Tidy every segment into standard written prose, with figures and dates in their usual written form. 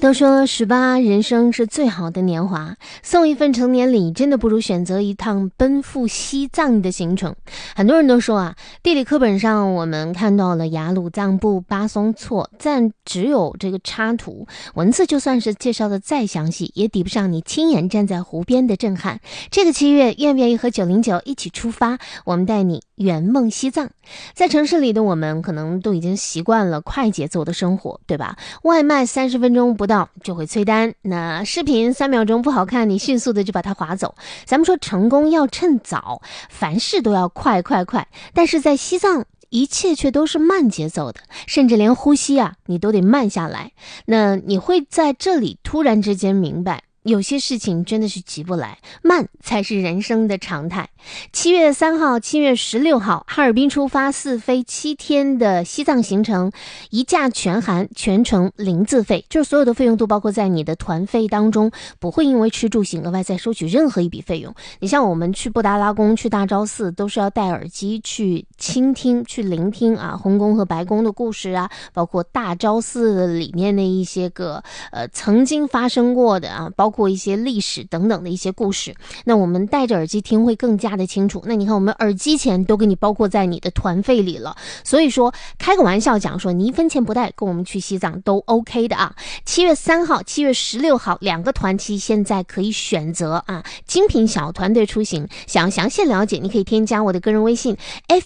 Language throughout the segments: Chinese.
都说18人生是最好的年华，送一份成年礼真的不如选择一趟奔赴西藏的行程。很多人都说地理课本上我们看到了雅鲁藏布、巴松措，但只有这个插图，文字就算是介绍的再详细，也抵不上你亲眼站在湖边的震撼。这个7月，愿不愿意和909一起出发？我们带你圆梦西藏。在城市里的我们可能都已经习惯了快节奏的生活，对吧？外卖30分钟不到就会催单，那视频3秒钟不好看，你迅速的就把它划走。咱们说成功要趁早，凡事都要快，但是在西藏一切却都是慢节奏的，甚至连呼吸你都得慢下来。那你会在这里突然之间明白，有些事情真的是急不来，慢才是人生的常态。7月3号、7月16号，哈尔滨出发4飞7天的西藏行程，一价全含，全程零自费，就是所有的费用都包括在你的团费当中，不会因为吃住行额外再收取任何一笔费用。你像我们去布达拉宫、去大昭寺，都是要戴耳机去倾听、去聆听红宫和白宫的故事包括大昭寺里面的一些个曾经发生过的包括一些历史等等的一些故事。那我们戴着耳机听会更加的清楚。那你看我们耳机钱都给你包括在你的团费里了，所以说开个玩笑讲说你1分钱不带跟我们去西藏都 OK 的7月3号、7月16号2个团期现在可以选择精品小团队出行。想要详细了解，你可以添加我的个人微信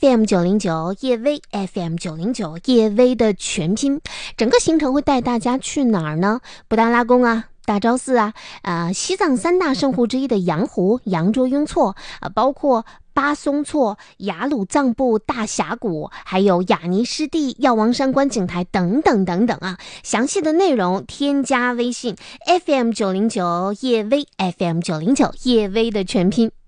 FM909 叶薇 FM909 叶薇的全拼。整个行程会带大家去哪儿呢？布达拉宫大昭寺西藏3大圣湖之一的羊湖、羊卓雍措包括巴松措、雅鲁藏布、大峡谷，还有雅尼湿地、药王山观景台等等详细的内容添加微信 FM909 叶薇 FM909 叶薇的全拼。